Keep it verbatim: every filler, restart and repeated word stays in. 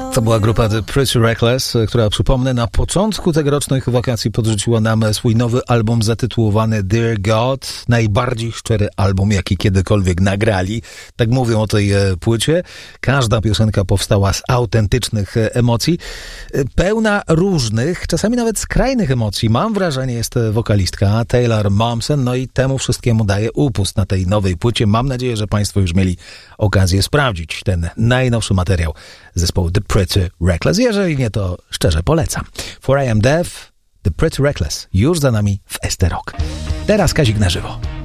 To była grupa The Pretty Reckless, która, przypomnę, na początku tegorocznych wakacji podrzuciła nam swój nowy album zatytułowany Dear God. Najbardziej szczery album, jaki kiedykolwiek nagrali. Tak mówią o tej płycie. Każda piosenka powstała z autentycznych emocji. Pełna różnych, czasami nawet skrajnych emocji. Mam wrażenie, jest wokalistka Taylor Momsen. No i temu wszystkiemu daje upust na tej nowej płycie. Mam nadzieję, że Państwo już mieli okazję sprawdzić ten najnowszy materiał zespołu The Pretty Reckless. Jeżeli nie, to szczerze polecam. For I Am Deaf, The Pretty Reckless. Już za nami w S T Rock. Teraz Kazik na żywo.